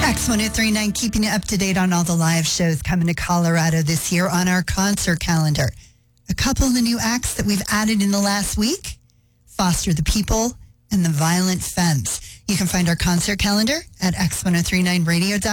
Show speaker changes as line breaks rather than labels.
X1039, keeping you up to date on all the live shows coming to Colorado this year on our concert calendar. A couple of the new acts that we've added in the last week, Foster the People and the Violent Femmes. You can find our concert calendar at x1039radio.com.